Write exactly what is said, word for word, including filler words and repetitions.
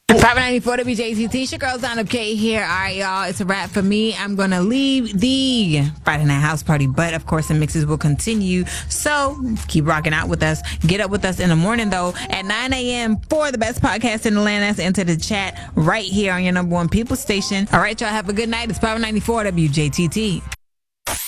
five ninety-four W J T T, your girls Donna K here. All right, y'all, it's a wrap for me. I'm going to leave the Friday Night House Party, but of course the mixes will continue. So keep rocking out with us. Get up with us in the morning, though, at nine a.m. for the best podcast in Atlanta. Enter the chat right here on your number one people station. All right, y'all, have a good night. It's five ninety-four W J T T.